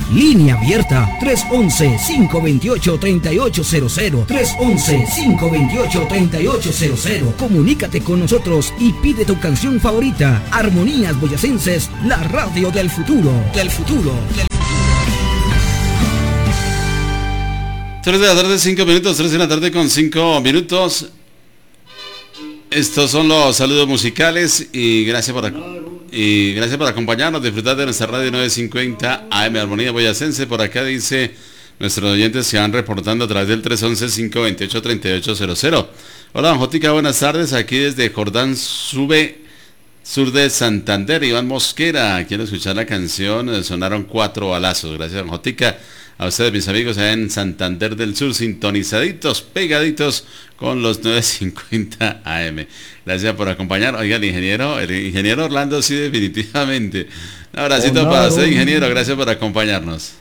Línea abierta 311-528-3800. 311-528-3800. Comunícate con nosotros y pide tu canción favorita. Armonías Boyacenses, la radio del futuro. 3 de la tarde, 5 minutos, 3 de la tarde con 5 minutos. Estos son los saludos musicales y gracias por acompañarnos, disfrutar de nuestra radio 950 AM Armonía Boyacense. Por acá dice, nuestros oyentes se van reportando a través del 311-528-3800. Hola, don Jotica, buenas tardes, aquí desde Jordán Sube, sur de Santander. Iván Mosquera, quiero escuchar la canción, sonaron 4 balazos. Gracias, don Jotica. A ustedes, mis amigos, allá en Santander del Sur, sintonizaditos, pegaditos con los 950 AM. Gracias por acompañar. Oiga, el ingeniero Orlando, sí, definitivamente. Un abracito para usted, ingeniero. Gracias por acompañarnos.